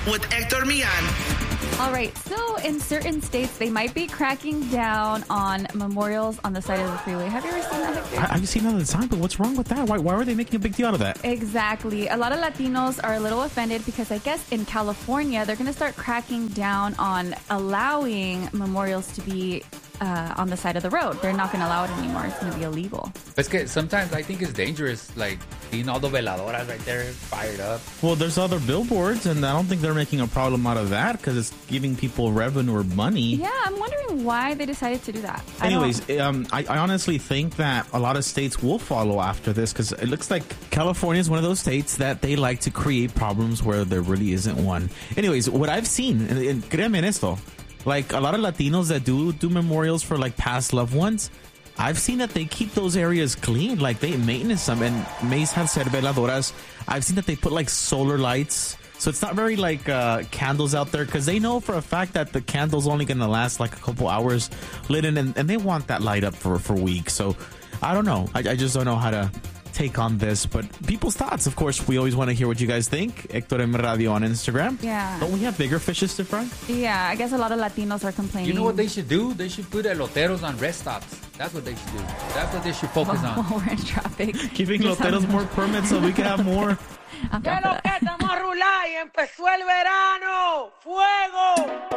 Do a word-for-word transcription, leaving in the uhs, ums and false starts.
with Hector Millan. All right, so in certain states, they might be cracking down on memorials on the side of the freeway. Have you ever seen that, Hector? I, I've seen that all the time, but what's wrong with that? Why, why are they making a big deal out of that? Exactly. A lot of Latinos are a little offended because I guess in California, they're going to start cracking down on allowing memorials to be uh, on the side of the road. They're not going to allow it anymore. It's going to be illegal. It's que sometimes I think it's dangerous, like seeing all the veladoras right there fired up. Well, there's other billboards, and I don't think they're making a problem out of that because it's giving people revenue or money. Yeah, I'm wondering why they decided to do that. I Anyways, um, I, I honestly think that a lot of states will follow after this because it looks like California is one of those states that they like to create problems where there really isn't one. Anyways, what I've seen, and, and créeme en esto, like a lot of Latinos that do do memorials for like past loved ones, I've seen that they keep those areas clean, like they maintenance them. And Mace has said veladoras. I've seen that they put like solar lights. So it's not very like uh, candles out there because they know for a fact that the candle's only going to last like a couple hours lit in, and, and they want that light up for, for weeks. So I don't know. I, I just don't know how to take on this. But people's thoughts, of course, we always want to hear what you guys think. Hector M Radio on Instagram. Yeah. Don't we have bigger fishes to fry? Yeah, I guess a lot of Latinos are complaining. You know what they should do? They should put eloteros on rest stops. That's what they should do. That's what they should focus on. While we're in traffic. Giving loteros more permits so we can have more. ¡Que lo que estamos a rular y empezó el verano! ¡Fuego!